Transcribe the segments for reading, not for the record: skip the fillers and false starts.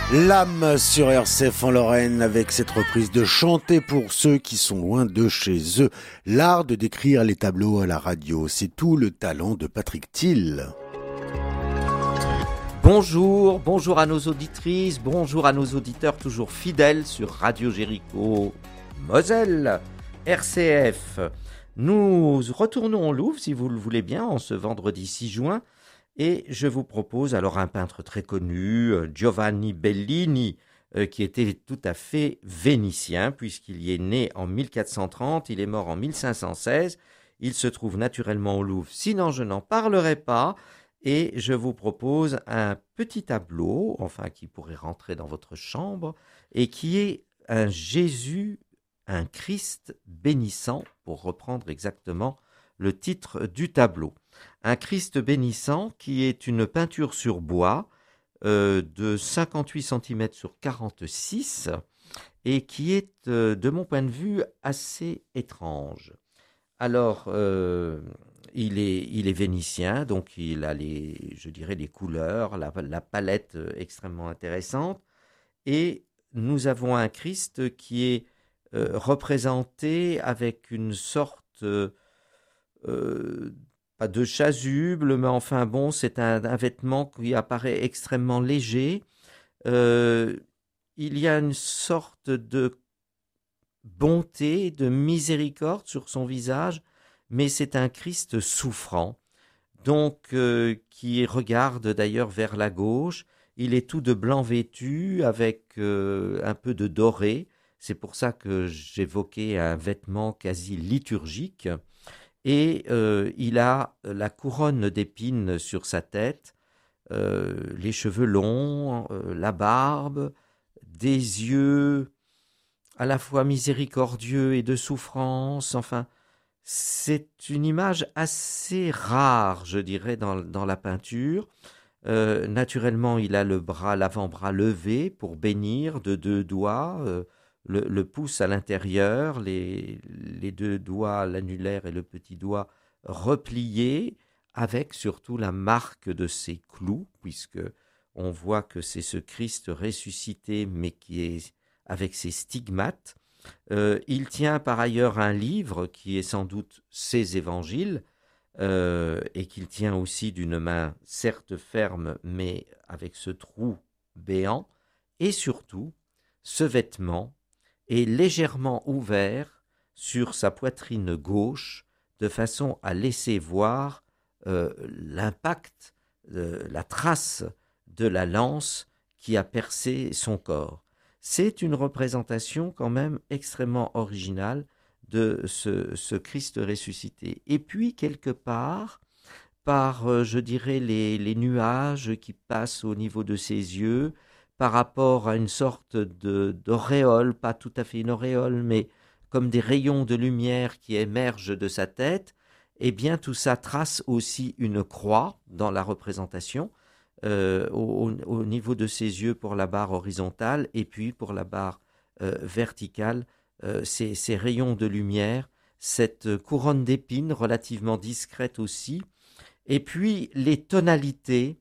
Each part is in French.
L'âme sur RCF en Lorraine avec cette reprise de Chanter pour ceux qui sont loin de chez eux. L'art de décrire les tableaux à la radio, c'est tout le talent de Patrick Thiel. Bonjour à nos auditrices, bonjour à nos auditeurs toujours fidèles sur Radio Jéricho Moselle, RCF. Nous retournons au Louvre, si vous le voulez bien, en ce vendredi 6 juin. Et je vous propose alors un peintre très connu, Giovanni Bellini, qui était tout à fait vénitien, puisqu'il y est né en 1430, il est mort en 1516. Il se trouve naturellement au Louvre, sinon je n'en parlerai pas. Et je vous propose un petit tableau, qui pourrait rentrer dans votre chambre, et qui est un Jésus, un Christ bénissant, pour reprendre exactement le titre du tableau. Un Christ bénissant qui est une peinture sur bois de 58 cm sur 46 et qui est, de mon point de vue, assez étrange. Alors, il est vénitien, donc il a les couleurs, la palette extrêmement intéressante. Et nous avons un Christ qui est représenté avec une sorte... pas de chasuble, mais c'est un vêtement qui apparaît extrêmement léger. Il y a une sorte de bonté, de miséricorde sur son visage, mais c'est un Christ souffrant, donc qui regarde d'ailleurs vers la gauche. Il est tout de blanc vêtu, avec un peu de doré. C'est pour ça que j'évoquais un vêtement quasi liturgique. Et il a la couronne d'épines sur sa tête, les cheveux longs, la barbe, des yeux à la fois miséricordieux et de souffrance. C'est une image assez rare, je dirais, dans la peinture. Naturellement, il a l'avant-bras levé pour bénir de deux doigts, le pouce à l'intérieur, les deux doigts, l'annulaire et le petit doigt repliés, avec surtout la marque de ses clous, puisque on voit que c'est ce Christ ressuscité, mais qui est avec ses stigmates. Il tient par ailleurs un livre qui est sans doute ses évangiles, et qu'il tient aussi d'une main certes ferme, mais avec ce trou béant, et surtout ce vêtement est légèrement ouvert sur sa poitrine gauche, de façon à laisser voir l'impact, la trace de la lance qui a percé son corps. C'est une représentation quand même extrêmement originale de ce Christ ressuscité. Et puis, quelque part, par, les nuages qui passent au niveau de ses yeux, par rapport à une sorte d'auréole, pas tout à fait une auréole, mais comme des rayons de lumière qui émergent de sa tête, eh bien tout ça trace aussi une croix dans la représentation, au niveau de ses yeux pour la barre horizontale, et puis pour la barre verticale, ces rayons de lumière, cette couronne d'épines relativement discrète aussi, et puis les tonalités,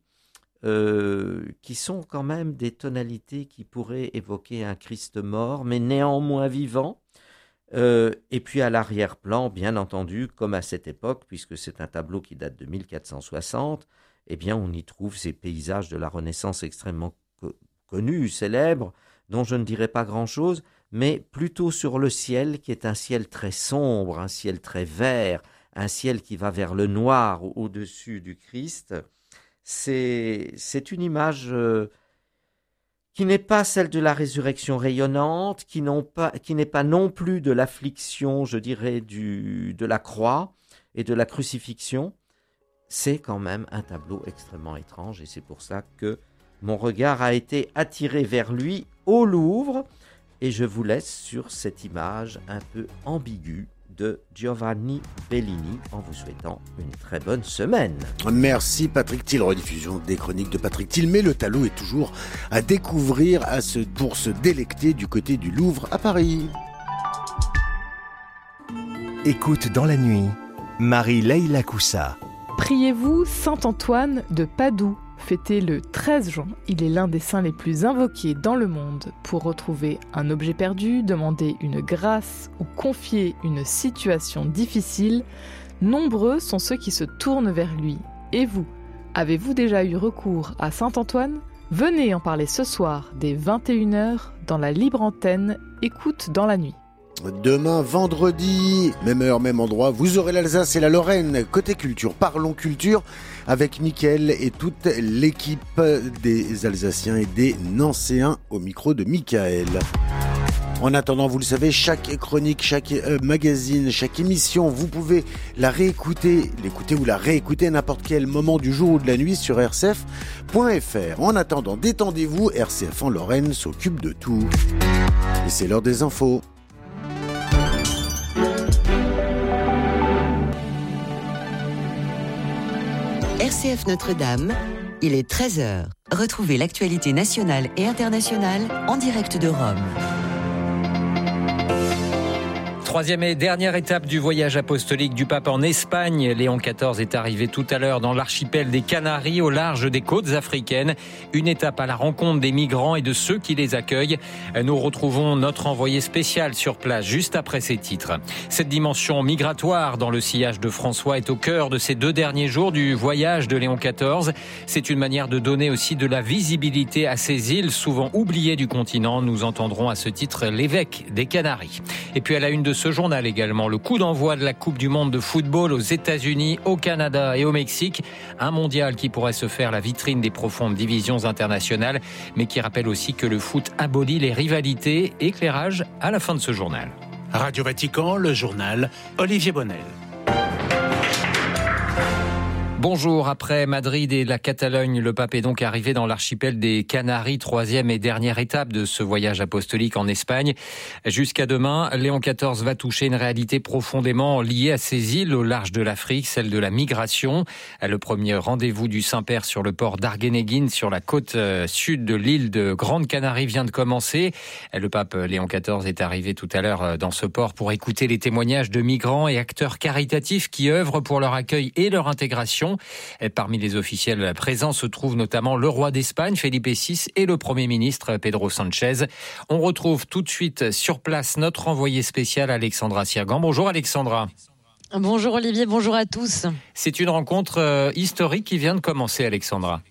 qui sont quand même des tonalités qui pourraient évoquer un Christ mort, mais néanmoins vivant. Et puis à l'arrière-plan, bien entendu, comme à cette époque, puisque c'est un tableau qui date de 1460, eh bien on y trouve ces paysages de la Renaissance extrêmement connus, célèbres, dont je ne dirai pas grand-chose, mais plutôt sur le ciel, qui est un ciel très sombre, un ciel très vert, un ciel qui va vers le noir au-dessus du Christ. C'est une image qui n'est pas celle de la résurrection rayonnante, qui n'est pas non plus de l'affliction, je dirais, de la croix et de la crucifixion. C'est quand même un tableau extrêmement étrange, et c'est pour ça que mon regard a été attiré vers lui au Louvre, et je vous laisse sur cette image un peu ambiguë de Giovanni Bellini, en vous souhaitant une très bonne semaine. Merci Patrick Thiel, rediffusion des chroniques de Patrick Thiel, mais le tableau est toujours à découvrir pour se délecter du côté du Louvre à Paris. Écoute dans la nuit, Marie-Leila Coussa. Priez-vous Saint Antoine de Padoue. fêté le 13 juin, il est l'un des saints les plus invoqués dans le monde pour retrouver un objet perdu, demander une grâce ou confier une situation difficile. Nombreux sont ceux qui se tournent vers lui. Et vous, avez-vous déjà eu recours à Saint Antoine ? Venez en parler ce soir dès 21h dans la libre antenne Écoute dans la nuit. Demain, vendredi, même heure, même endroit, vous aurez l'Alsace et la Lorraine. Côté culture, parlons culture avec Mickaël et toute l'équipe des Alsaciens et des Nancéens au micro de Mickaël. En attendant, vous le savez, chaque chronique, chaque magazine, chaque émission, vous pouvez la réécouter, l'écouter ou la réécouter à n'importe quel moment du jour ou de la nuit sur rcf.fr. En attendant, détendez-vous, RCF en Lorraine s'occupe de tout. Et c'est l'heure des infos. RCF Notre-Dame, il est 13h. Retrouvez l'actualité nationale et internationale en direct de Rome. Troisième et dernière étape du voyage apostolique du pape en Espagne. Léon XIV est arrivé tout à l'heure dans l'archipel des Canaries, au large des côtes africaines. Une étape à la rencontre des migrants et de ceux qui les accueillent. Nous retrouvons notre envoyé spécial sur place juste après ces titres. Cette dimension migratoire dans le sillage de François est au cœur de ces 2 derniers jours du voyage de Léon XIV. C'est une manière de donner aussi de la visibilité à ces îles souvent oubliées du continent. Nous entendrons à ce titre l'évêque des Canaries. Et puis à la une de ce journal également, le coup d'envoi de la Coupe du Monde de football aux États-Unis, au Canada et au Mexique. Un mondial qui pourrait se faire la vitrine des profondes divisions internationales, mais qui rappelle aussi que le foot abolit les rivalités. Éclairage à la fin de ce journal. Radio Vatican, le journal, Olivier Bonnel. Bonjour, après Madrid et la Catalogne, le pape est donc arrivé dans l'archipel des Canaries, 3e et dernière étape de ce voyage apostolique en Espagne. Jusqu'à demain, Léon XIV va toucher une réalité profondément liée à ces îles au large de l'Afrique, celle de la migration. Le premier rendez-vous du Saint-Père sur le port d'Argueneguín, sur la côte sud de l'île de Grande Canarie, vient de commencer. Le pape Léon XIV est arrivé tout à l'heure dans ce port pour écouter les témoignages de migrants et acteurs caritatifs qui œuvrent pour leur accueil et leur intégration. Et parmi les officiels présents se trouvent notamment le roi d'Espagne, Felipe VI, et le Premier ministre, Pedro Sánchez. On retrouve tout de suite sur place notre envoyé spécial, Alexandra Sirgan. Bonjour Alexandra. Bonjour Olivier, bonjour à tous. C'est une rencontre historique qui vient de commencer, Alexandra.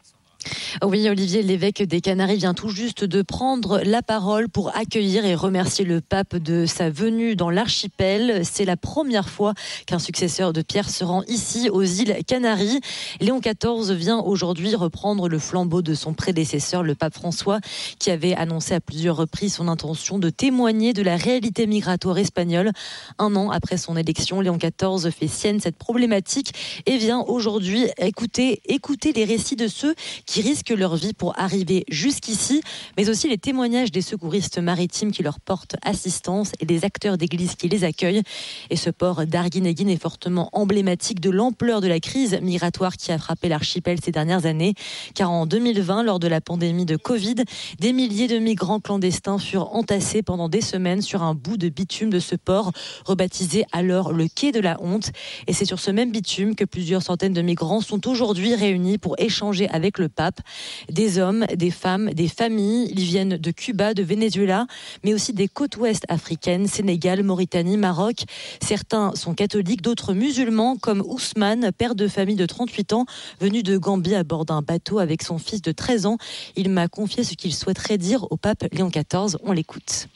Oui, Olivier, l'évêque des Canaries vient tout juste de prendre la parole pour accueillir et remercier le pape de sa venue dans l'archipel. C'est la première fois qu'un successeur de Pierre se rend ici, aux îles Canaries. Léon XIV vient aujourd'hui reprendre le flambeau de son prédécesseur, le pape François, qui avait annoncé à plusieurs reprises son intention de témoigner de la réalité migratoire espagnole. 1 an après son élection, Léon XIV fait sienne cette problématique et vient aujourd'hui écouter les récits de ceux qui risquent leur vie pour arriver jusqu'ici, mais aussi les témoignages des secouristes maritimes qui leur portent assistance et des acteurs d'église qui les accueillent. Et ce port d'Arguineguín est fortement emblématique de l'ampleur de la crise migratoire qui a frappé l'archipel ces dernières années, car en 2020, lors de la pandémie de Covid, des milliers de migrants clandestins furent entassés pendant des semaines sur un bout de bitume de ce port, rebaptisé alors le quai de la honte. Et c'est sur ce même bitume que plusieurs centaines de migrants sont aujourd'hui réunis pour échanger avec le pape. Des hommes, des femmes, des familles. Ils viennent de Cuba, de Venezuela, mais aussi des côtes ouest africaines, Sénégal, Mauritanie, Maroc. Certains sont catholiques, d'autres musulmans, comme Ousmane, père de famille de 38 ans, venu de Gambie à bord d'un bateau avec son fils de 13 ans. Il m'a confié ce qu'il souhaiterait dire au pape Léon XIV. On l'écoute.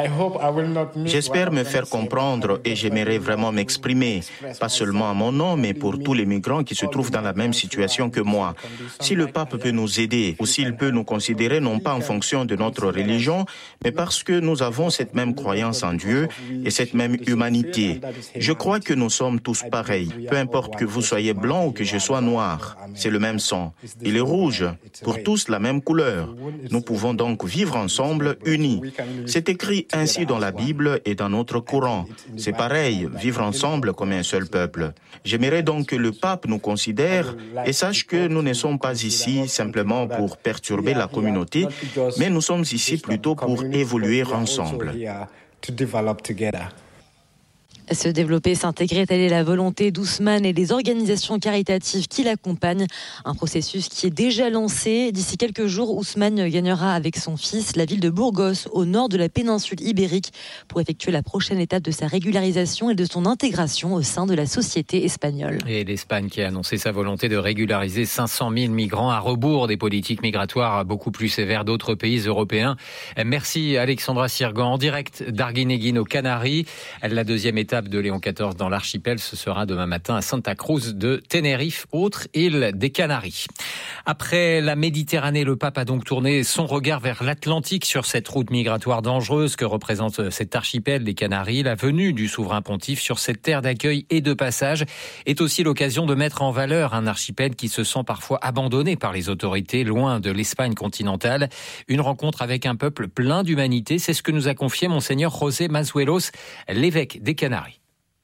J'espère me faire comprendre et j'aimerais vraiment m'exprimer, pas seulement à mon nom, mais pour tous les migrants qui se trouvent dans la même situation que moi. Si le pape peut nous aider, ou s'il peut nous considérer non pas en fonction de notre religion, mais parce que nous avons cette même croyance en Dieu et cette même humanité. Je crois que nous sommes tous pareils, peu importe que vous soyez blanc ou que je sois noir. C'est le même sang. Il est rouge, pour tous la même couleur. Nous pouvons donc vivre ensemble, unis. C'est écrit ainsi dans la Bible et dans notre Coran. C'est pareil, vivre ensemble comme un seul peuple. J'aimerais donc que le pape nous considère et sache que nous ne sommes pas ici simplement pour perturber la communauté, mais nous sommes ici plutôt pour évoluer ensemble. Se développer, s'intégrer, telle est la volonté d'Ousmane et des organisations caritatives qui l'accompagnent. Un processus qui est déjà lancé. D'ici quelques jours, Ousmane gagnera avec son fils la ville de Burgos, au nord de la péninsule ibérique, pour effectuer la prochaine étape de sa régularisation et de son intégration au sein de la société espagnole. Et l'Espagne qui a annoncé sa volonté de régulariser 500 000 migrants à rebours des politiques migratoires beaucoup plus sévères d'autres pays européens. Merci Alexandra Sirgan en direct d'Arguinéguín aux Canaries. La deuxième étape de Léon XIV dans l'archipel, ce sera demain matin à Santa Cruz de Tenerife, autre île des Canaries. Après la Méditerranée, le pape a donc tourné son regard vers l'Atlantique sur cette route migratoire dangereuse que représente cet archipel des Canaries. La venue du souverain pontife sur cette terre d'accueil et de passage est aussi l'occasion de mettre en valeur un archipel qui se sent parfois abandonné par les autorités, loin de l'Espagne continentale. Une rencontre avec un peuple plein d'humanité, c'est ce que nous a confié Monseigneur José Mazuelos, l'évêque des Canaries.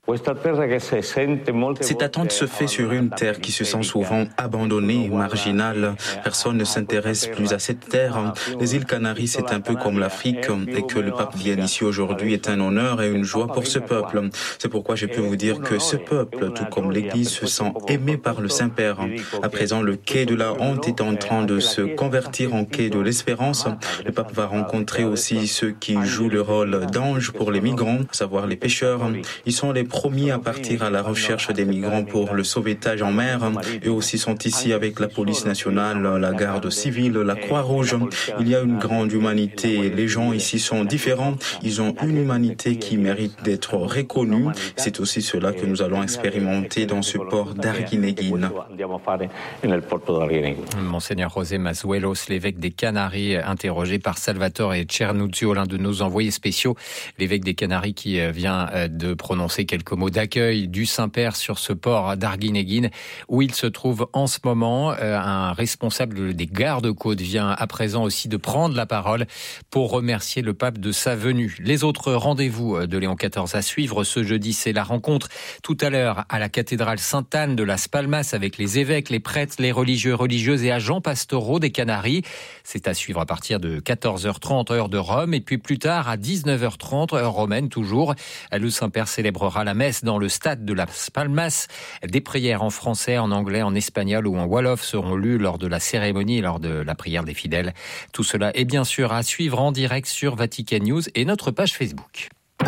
Cette attente se fait sur une terre qui se sent souvent abandonnée, marginale. Personne ne s'intéresse plus à cette terre. Les îles Canaries, c'est un peu comme l'Afrique, et que le pape vienne ici aujourd'hui est un honneur et une joie pour ce peuple. C'est pourquoi je peux vous dire que ce peuple, tout comme l'Église, se sent aimé par le Saint-Père. À présent, le quai de la honte est en train de se convertir en quai de l'espérance. Le pape va rencontrer aussi ceux qui jouent le rôle d'ange pour les migrants, à savoir les pêcheurs. Ils sont les premiers à partir à la recherche des migrants pour le sauvetage en mer. Eux aussi sont ici avec la police nationale, la garde civile, la Croix-Rouge. Il y a une grande humanité. Les gens ici sont différents. Ils ont une humanité qui mérite d'être reconnue. C'est aussi cela que nous allons expérimenter dans ce port d'Arguinéguín. Monseigneur José Mazuelos, l'évêque des Canaries, interrogé par Salvatore Cernuzio, l'un de nos envoyés spéciaux. L'évêque des Canaries qui vient de prononcer quelques mots d'accueil du Saint-Père sur ce port d'Arguinéguín où il se trouve en ce moment. Un responsable des gardes-côtes vient à présent aussi de prendre la parole pour remercier le pape de sa venue. Les autres rendez-vous de Léon XIV à suivre ce jeudi, c'est la rencontre tout à l'heure à la cathédrale Sainte-Anne de Las Palmas avec les évêques, les prêtres, les religieux, religieuses et agents pastoraux des Canaries. C'est à suivre à partir de 14h30 heure de Rome et puis plus tard à 19h30 heure romaine toujours. Le Saint-Père célébrera la messe dans le stade de Las Palmas. Des prières en français, en anglais, en espagnol ou en wolof seront lues lors de la cérémonie, lors de la prière des fidèles. Tout cela est bien sûr à suivre en direct sur Vatican News et notre page Facebook.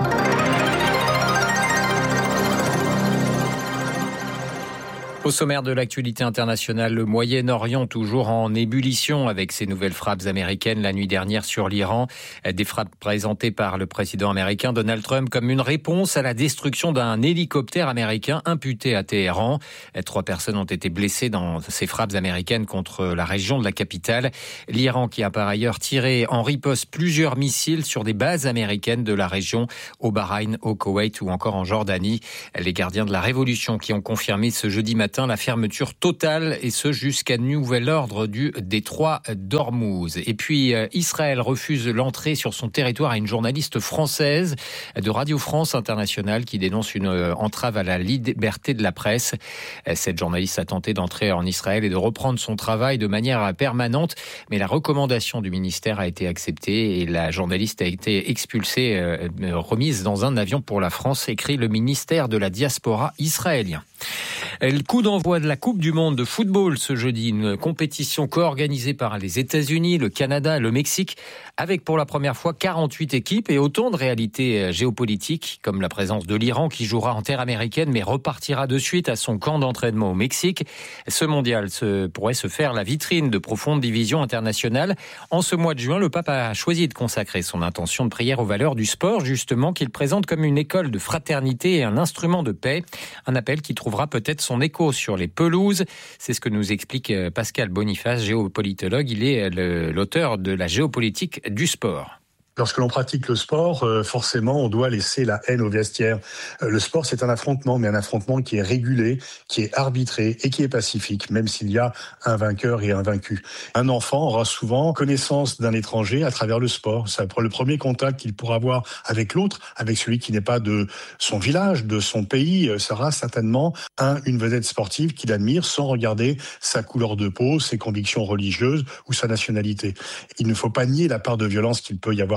Au sommaire de l'actualité internationale, le Moyen-Orient toujours en ébullition avec ces nouvelles frappes américaines la nuit dernière sur l'Iran. Des frappes présentées par le président américain Donald Trump comme une réponse à la destruction d'un hélicoptère américain imputé à Téhéran. 3 personnes ont été blessées dans ces frappes américaines contre la région de la capitale. L'Iran qui a par ailleurs tiré en riposte plusieurs missiles sur des bases américaines de la région au Bahreïn, au Koweït ou encore en Jordanie. Les gardiens de la révolution qui ont confirmé ce jeudi matin la fermeture totale et ce jusqu'à nouvel ordre du détroit d'Ormuz. Et puis Israël refuse l'entrée sur son territoire à une journaliste française de Radio France Internationale qui dénonce une entrave à la liberté de la presse. Cette journaliste a tenté d'entrer en Israël et de reprendre son travail de manière permanente, mais la recommandation du ministère a été acceptée et la journaliste a été expulsée, remise dans un avion pour la France, écrit le ministère de la diaspora israélien. Le coup d'envoi de la Coupe du Monde de football ce jeudi, une compétition co-organisée par les États-Unis, le Canada, le Mexique, avec pour la première fois 48 équipes et autant de réalités géopolitiques, comme la présence de l'Iran qui jouera en terre américaine mais repartira de suite à son camp d'entraînement au Mexique. Ce mondial pourrait se faire la vitrine de profondes divisions internationales. En ce mois de juin, le pape a choisi de consacrer son intention de prière aux valeurs du sport, justement, qu'il présente comme une école de fraternité et un instrument de paix. Un appel qui trouvera peut-être son écho sur les pelouses. C'est ce que nous explique Pascal Boniface, géopolitologue. Il est l'auteur de la géopolitique du sport. Lorsque l'on pratique le sport, forcément, on doit laisser la haine au vestiaire. Le sport, c'est un affrontement, mais un affrontement qui est régulé, qui est arbitré et qui est pacifique, même s'il y a un vainqueur et un vaincu. Un enfant aura souvent connaissance d'un étranger à travers le sport. C'est le premier contact qu'il pourra avoir avec l'autre, avec celui qui n'est pas de son village, de son pays, sera certainement une vedette sportive qu'il admire sans regarder sa couleur de peau, ses convictions religieuses ou sa nationalité. Il ne faut pas nier la part de violence qu'il peut y avoir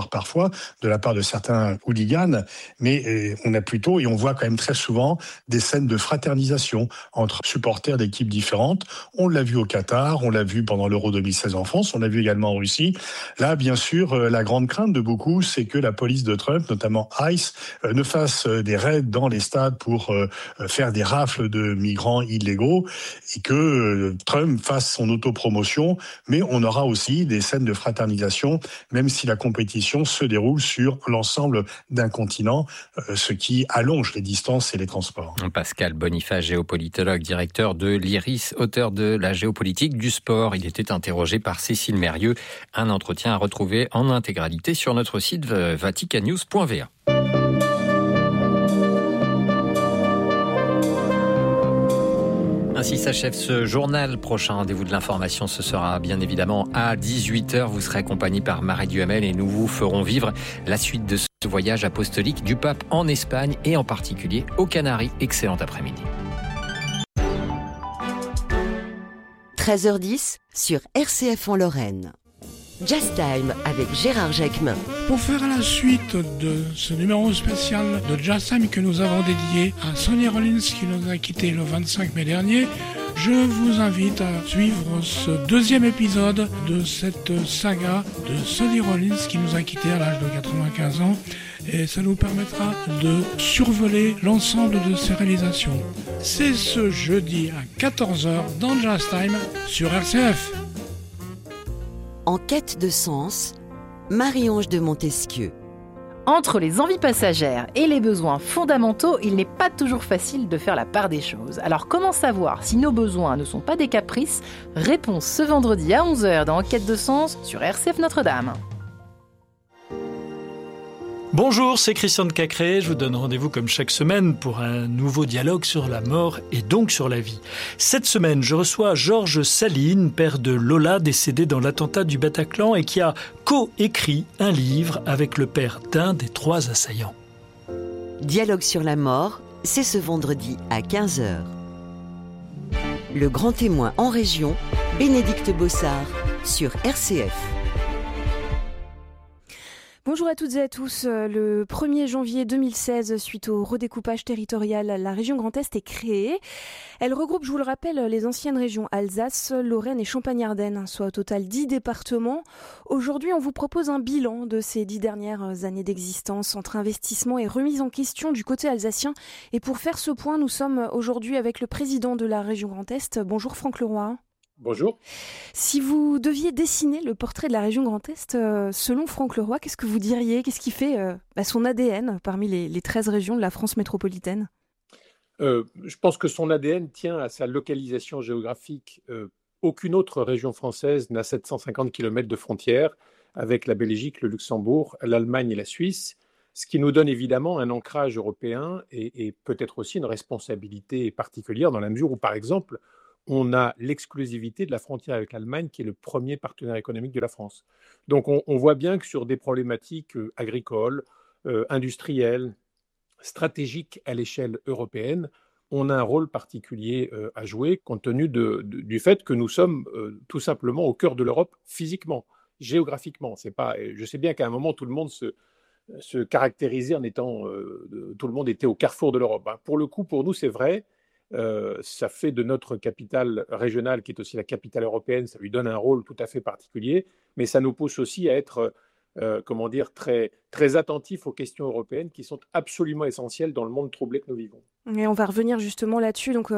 voire parfois de la part de certains hooligans, mais on voit quand même très souvent des scènes de fraternisation entre supporters d'équipes différentes. On l'a vu au Qatar, on l'a vu pendant l'Euro 2016 en France, on l'a vu également en Russie. Là, bien sûr, la grande crainte de beaucoup, c'est que la police de Trump, notamment ICE, ne fasse des raids dans les stades pour faire des rafles de migrants illégaux et que Trump fasse son autopromotion, mais on aura aussi des scènes de fraternisation, même si la compétition se déroule sur l'ensemble d'un continent, ce qui allonge les distances et les transports. Pascal Boniface, géopolitologue, directeur de l'IRIS, auteur de la géopolitique du sport. Il était interrogé par Cécile Mérieux. Un entretien à retrouver en intégralité sur notre site vaticannews.va. Ainsi s'achève ce journal. Prochain rendez-vous de l'information, ce sera bien évidemment à 18h. Vous serez accompagné par Marie Duhamel et nous vous ferons vivre la suite de ce voyage apostolique du pape en Espagne et en particulier aux Canaries. Excellent après-midi. 13h10 sur RCF en Lorraine. Jazz Time avec Gérard Jacquemin. Pour faire la suite de ce numéro spécial de Jazz Time que nous avons dédié à Sonny Rollins qui nous a quittés le 25 mai dernier, je vous invite à suivre ce deuxième épisode de cette saga de Sonny Rollins qui nous a quittés à l'âge de 95 ans et ça nous permettra de survoler l'ensemble de ses réalisations. C'est ce jeudi à 14h dans Jazz Time sur RCF. En quête de sens, Marie-Ange de Montesquieu. Entre les envies passagères et les besoins fondamentaux, il n'est pas toujours facile de faire la part des choses. Alors comment savoir si nos besoins ne sont pas des caprices ? Réponse ce vendredi à 11h dans En quête de sens sur RCF Notre-Dame. Bonjour, c'est Christian de Cacré. Je vous donne rendez-vous comme chaque semaine pour un nouveau dialogue sur la mort et donc sur la vie. Cette semaine, je reçois Georges Saline, père de Lola, décédé dans l'attentat du Bataclan et qui a co-écrit un livre avec le père d'un des 3 assaillants. Dialogue sur la mort, c'est ce vendredi à 15h. Le grand témoin en région, Bénédicte Bossard, sur RCF. Bonjour à toutes et à tous. Le 1er janvier 2016, suite au redécoupage territorial, la région Grand Est est créée. Elle regroupe, je vous le rappelle, les anciennes régions Alsace, Lorraine et Champagne-Ardenne, soit au total 10 départements. Aujourd'hui, on vous propose un bilan de ces 10 dernières années d'existence entre investissement et remise en question du côté alsacien. Et pour faire ce point, nous sommes aujourd'hui avec le président de la région Grand Est. Bonjour Franck Leroy. Bonjour. Si vous deviez dessiner le portrait de la région Grand Est, selon Franck Leroy, qu'est-ce que vous diriez ? Qu'est-ce qui fait son ADN parmi les 13 régions de la France métropolitaine ? Je pense que son ADN tient à sa localisation géographique. Aucune autre région française n'a 750 km de frontières avec la Belgique, le Luxembourg, l'Allemagne et la Suisse, ce qui nous donne évidemment un ancrage européen et peut-être aussi une responsabilité particulière dans la mesure où, par exemple, on a l'exclusivité de la frontière avec l'Allemagne, qui est le premier partenaire économique de la France. Donc on voit bien que sur des problématiques agricoles, industrielles, stratégiques à l'échelle européenne, on a un rôle particulier à jouer, compte tenu du fait que nous sommes tout simplement au cœur de l'Europe physiquement, géographiquement. Je sais bien qu'à un moment, tout le monde se caractérisait en étant... tout le monde était au carrefour de l'Europe. Pour le coup, pour nous, c'est vrai. Ça fait de notre capitale régionale, qui est aussi la capitale européenne, ça lui donne un rôle tout à fait particulier, mais ça nous pousse aussi à être très, très attentifs aux questions européennes qui sont absolument essentielles dans le monde troublé que nous vivons. Et on va revenir justement là-dessus. Donc,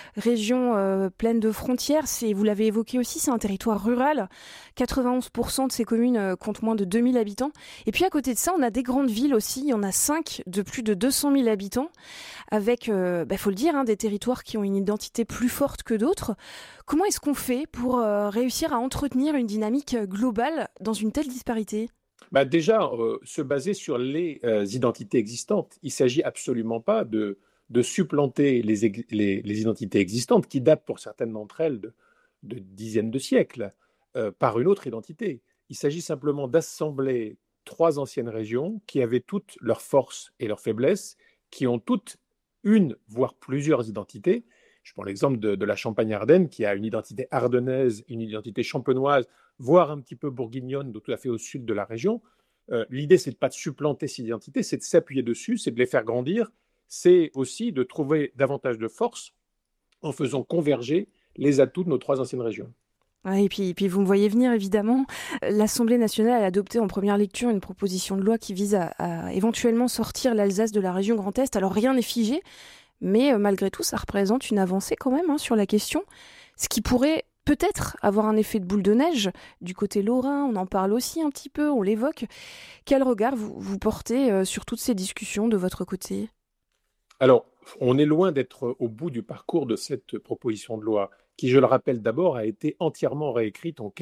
région pleine de frontières, vous l'avez évoqué aussi, c'est un territoire rural. 91% de ces communes comptent moins de 2000 habitants. Et puis à côté de ça, on a des grandes villes aussi. Il y en a 5 de plus de 200 000 habitants, avec, faut le dire, des territoires qui ont une identité plus forte que d'autres. Comment est-ce qu'on fait pour réussir à entretenir une dynamique globale dans une telle disparité ? Déjà, se baser sur les identités existantes. Il ne s'agit absolument pas de supplanter les identités existantes, qui datent pour certaines d'entre elles de dizaines de siècles, par une autre identité. Il s'agit simplement d'assembler 3 anciennes régions qui avaient toutes leurs forces et leurs faiblesses, qui ont toutes une, voire plusieurs identités. Je prends l'exemple de la Champagne-Ardenne, qui a une identité ardennaise, une identité champenoise, voire un petit peu bourguignonne, tout à fait au sud de la région. L'idée, c'est de pas de supplanter ces identités, c'est de s'appuyer dessus, c'est de les faire grandir, c'est aussi de trouver davantage de force en faisant converger les atouts de nos 3 anciennes régions. Ouais, et puis vous me voyez venir, évidemment. L'Assemblée nationale a adopté en première lecture une proposition de loi qui vise à éventuellement sortir l'Alsace de la région Grand Est. Alors rien n'est figé, mais malgré tout, ça représente une avancée quand même sur la question, ce qui pourrait peut-être avoir un effet de boule de neige du côté lorrain. On en parle aussi un petit peu, on l'évoque. Quel regard vous portez sur toutes ces discussions de votre côté ? Alors, on est loin d'être au bout du parcours de cette proposition de loi, qui, je le rappelle d'abord, a été entièrement réécrite en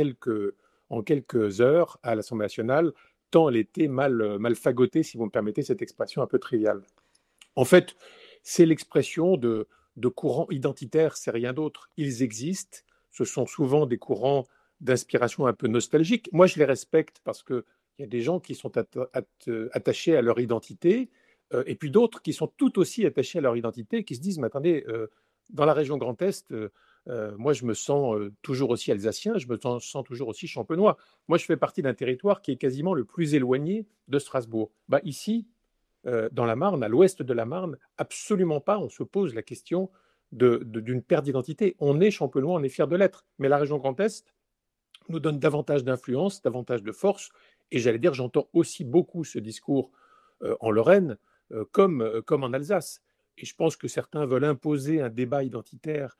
quelques heures à l'Assemblée nationale, tant elle était mal fagotée, si vous me permettez cette expression un peu triviale. En fait, c'est l'expression de courants identitaires, c'est rien d'autre. Ils existent, ce sont souvent des courants d'inspiration un peu nostalgiques. Moi, je les respecte parce qu'il y a des gens qui sont attachés à leur identité, et puis d'autres qui sont tout aussi attachés à leur identité, qui se disent, mais attendez, dans la région Grand Est, moi je me sens toujours aussi alsacien, je me sens toujours aussi champenois. Moi je fais partie d'un territoire qui est quasiment le plus éloigné de Strasbourg. Ici, dans la Marne, à l'ouest de la Marne, absolument pas, on se pose la question d'une perte d'identité. On est champenois, on est fier de l'être, mais la région Grand Est nous donne davantage d'influence, davantage de force, et j'allais dire, j'entends aussi beaucoup ce discours en Lorraine, comme en Alsace. Et je pense que certains veulent imposer un débat identitaire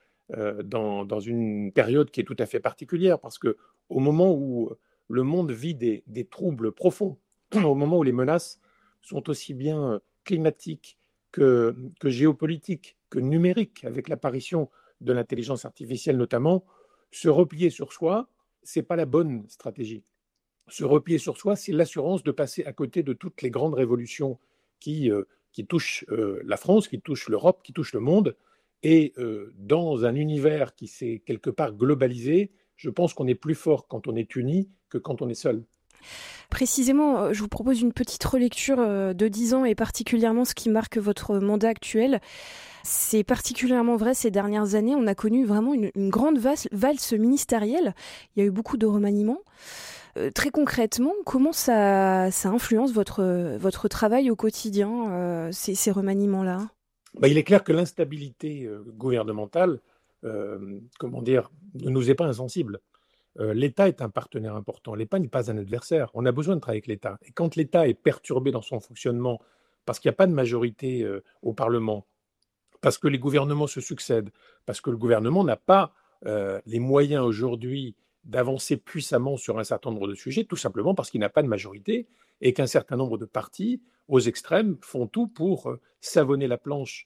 dans une période qui est tout à fait particulière, parce qu'au moment où le monde vit des troubles profonds, au moment où les menaces sont aussi bien climatiques que géopolitiques, que numériques, avec l'apparition de l'intelligence artificielle notamment, se replier sur soi, ce n'est pas la bonne stratégie. Se replier sur soi, c'est l'assurance de passer à côté de toutes les grandes révolutions qui touchent la France, qui touchent l'Europe, qui touchent le monde. Et dans un univers qui s'est quelque part globalisé, je pense qu'on est plus fort quand on est uni que quand on est seul. Précisément, je vous propose une petite relecture de 10 ans et particulièrement ce qui marque votre mandat actuel. C'est particulièrement vrai ces dernières années. On a connu vraiment une grande valse ministérielle. Il y a eu beaucoup de remaniements. Très concrètement, comment ça influence votre travail au quotidien, ces remaniements-là ? Il est clair que l'instabilité gouvernementale, ne nous est pas insensible. L'État est un partenaire important. L'État n'est pas un adversaire. On a besoin de travailler avec l'État. Et quand l'État est perturbé dans son fonctionnement, parce qu'il n'y a pas de majorité au Parlement, parce que les gouvernements se succèdent, parce que le gouvernement n'a pas les moyens aujourd'hui d'avancer puissamment sur un certain nombre de sujets, tout simplement parce qu'il n'a pas de majorité et qu'un certain nombre de partis, aux extrêmes, font tout pour savonner la planche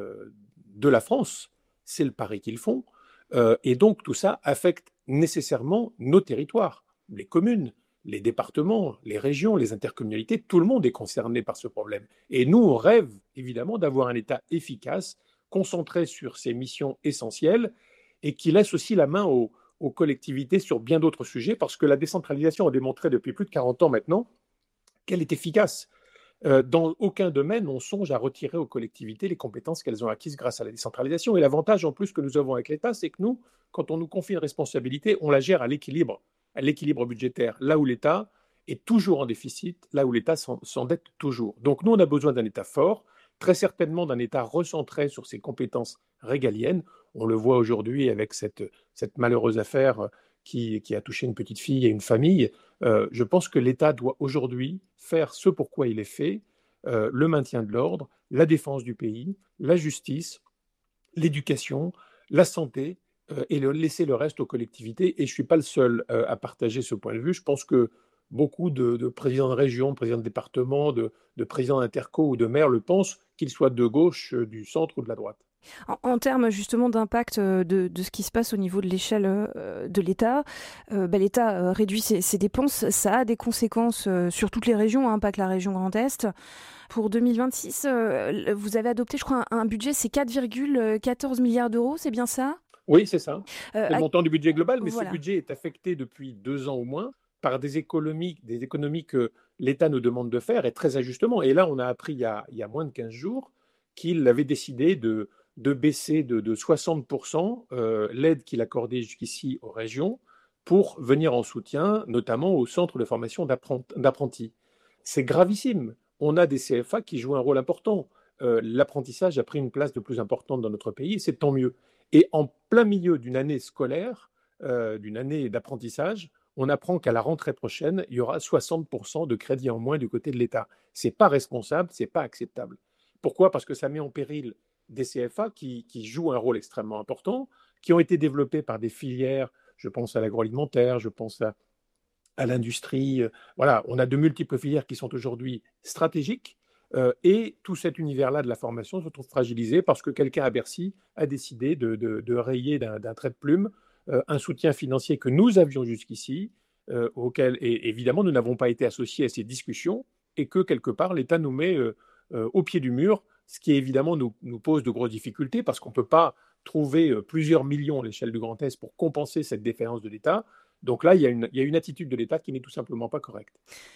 de la France. C'est le pari qu'ils font. Et donc, tout ça affecte nécessairement nos territoires, les communes, les départements, les régions, les intercommunalités. Tout le monde est concerné par ce problème. Et nous, on rêve évidemment d'avoir un État efficace, concentré sur ses missions essentielles et qui laisse aussi la main aux collectivités sur bien d'autres sujets, parce que la décentralisation a démontré depuis plus de 40 ans maintenant qu'elle est efficace. Dans aucun domaine, on songe à retirer aux collectivités les compétences qu'elles ont acquises grâce à la décentralisation. Et l'avantage en plus que nous avons avec l'État, c'est que nous, quand on nous confie une responsabilité, on la gère à l'équilibre budgétaire, là où l'État est toujours en déficit, là où l'État s'endette toujours. Donc nous, on a besoin d'un État fort, très certainement d'un État recentré sur ses compétences régaliennes. On le voit aujourd'hui avec cette malheureuse affaire qui a touché une petite fille et une famille. Je pense que l'État doit aujourd'hui faire ce pourquoi il est fait, le maintien de l'ordre, la défense du pays, la justice, l'éducation, la santé, et laisser le reste aux collectivités. Et je ne suis pas le seul à partager ce point de vue. Je pense que beaucoup de présidents de région, de présidents de département, de présidents d'interco ou de maires le pensent, qu'ils soient de gauche, du centre ou de la droite. En termes justement d'impact de ce qui se passe au niveau de l'échelle de l'État, l'État réduit ses dépenses, ça a des conséquences sur toutes les régions, pas que la région Grand Est. Pour 2026, vous avez adopté, je crois, un budget, c'est 4,14 milliards d'euros, c'est bien ça ? Oui, c'est ça. C'est le montant du budget global, mais voilà. Ce budget est affecté depuis 2 ans au moins par des économies que l'État nous demande de faire, et très ajustement. Et là, on a appris il y a moins de 15 jours qu'il avait décidé de baisser de 60% l'aide qu'il accordait jusqu'ici aux régions pour venir en soutien, notamment au centre de formation d'apprentis. c'est gravissime. On a des CFA qui jouent un rôle important. L'apprentissage a pris une place de plus importante dans notre pays, et c'est tant mieux. Et en plein milieu d'une année scolaire, d'une année d'apprentissage, on apprend qu'à la rentrée prochaine, il y aura 60% de crédits en moins du côté de l'État. Ce n'est pas responsable, ce n'est pas acceptable. Pourquoi ? Parce que ça met en péril des CFA qui jouent un rôle extrêmement important, qui ont été développés par des filières, je pense à l'agroalimentaire, je pense à l'industrie. Voilà, on a de multiples filières qui sont aujourd'hui stratégiques, et tout cet univers-là de la formation se trouve fragilisé parce que quelqu'un à Bercy a décidé de rayer d'un trait de plume un soutien financier que nous avions jusqu'ici, auquel évidemment nous n'avons pas été associés à ces discussions, et que quelque part l'État nous met au pied du mur, ce qui évidemment nous pose de grosses difficultés parce qu'on ne peut pas trouver plusieurs millions à l'échelle du Grand Est pour compenser cette défaillance de l'État. Donc là, il y a une attitude de l'État qui n'est tout simplement pas correcte.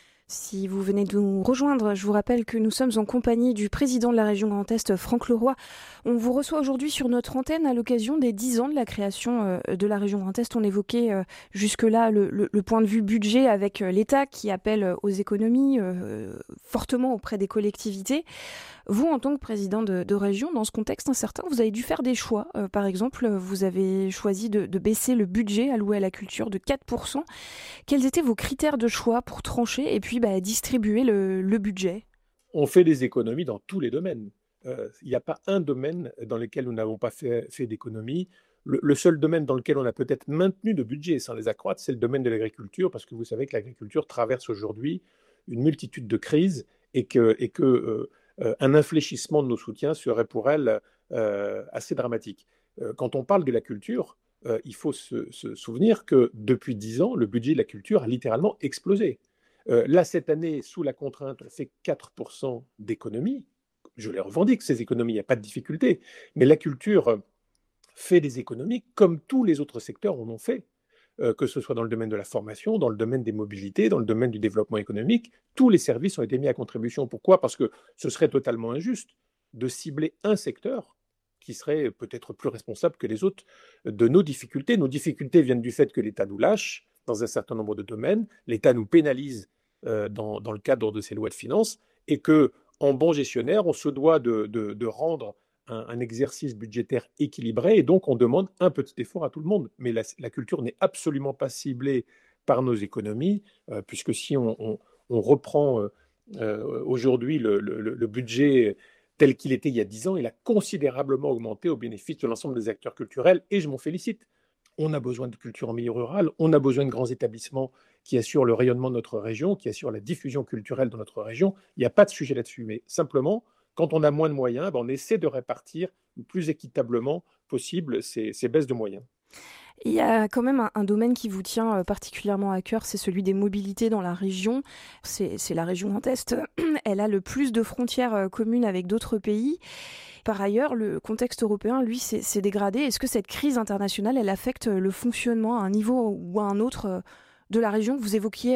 Si vous venez de nous rejoindre, je vous rappelle que nous sommes en compagnie du président de la région Grand Est, Franck Leroy. On vous reçoit aujourd'hui sur notre antenne à l'occasion des 10 ans de la création de la région Grand Est. On évoquait jusque-là le point de vue budget avec l'État qui appelle aux économies fortement auprès des collectivités. Vous, en tant que président de région, dans ce contexte incertain, vous avez dû faire des choix. Par exemple, vous avez choisi de baisser le budget alloué à la culture de 4%. Quels étaient vos critères de choix pour trancher et puis distribuer le budget ? On fait des économies dans tous les domaines. Il n'y a pas un domaine dans lequel nous n'avons pas fait d'économies. Le seul domaine dans lequel on a peut-être maintenu de budget sans les accroître, c'est le domaine de l'agriculture, parce que vous savez que l'agriculture traverse aujourd'hui une multitude de crises et que un infléchissement de nos soutiens serait pour elle assez dramatique. Quand on parle de la culture, il faut se souvenir que depuis 10 ans, le budget de la culture a littéralement explosé. Là, cette année, sous la contrainte, on fait 4% d'économies. Je les revendique, ces économies, il n'y a pas de difficulté. Mais la culture fait des économies comme tous les autres secteurs en ont fait. Que ce soit dans le domaine de la formation, dans le domaine des mobilités, dans le domaine du développement économique, tous les services ont été mis à contribution. Pourquoi ? Parce que ce serait totalement injuste de cibler un secteur qui serait peut-être plus responsable que les autres de nos difficultés. Nos difficultés viennent du fait que l'État nous lâche dans un certain nombre de domaines, l'État nous pénalise dans le cadre de ces lois de finances, et qu'en bon gestionnaire, on se doit de rendre un exercice budgétaire équilibré, et donc on demande un petit effort à tout le monde. Mais la culture n'est absolument pas ciblée par nos économies, puisque si on reprend aujourd'hui le budget tel qu'il était il y a 10 ans, il a considérablement augmenté au bénéfice de l'ensemble des acteurs culturels, et je m'en félicite. On a besoin de culture en milieu rural, on a besoin de grands établissements qui assurent le rayonnement de notre région, qui assurent la diffusion culturelle dans notre région. Il n'y a pas de sujet là-dessus, mais simplement, quand on a moins de moyens, on essaie de répartir le plus équitablement possible ces baisses de moyens. Il y a quand même un domaine qui vous tient particulièrement à cœur, c'est celui des mobilités dans la région. C'est la région Grand Est, elle a le plus de frontières communes avec d'autres pays. Par ailleurs, le contexte européen, lui, s'est dégradé. Est-ce que cette crise internationale, elle affecte le fonctionnement à un niveau ou à un autre de la région que vous évoquiez